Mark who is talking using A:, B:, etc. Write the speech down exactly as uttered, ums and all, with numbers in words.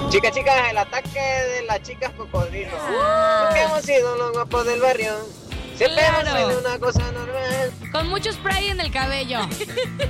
A: Chicas, chicas, el ataque de las chicas cocodrilo.
B: Ah.
A: Porque hemos sido los guapos del barrio. Siempre
B: Claro.
A: hemos sido una cosa normal.
B: Con mucho spray en el cabello.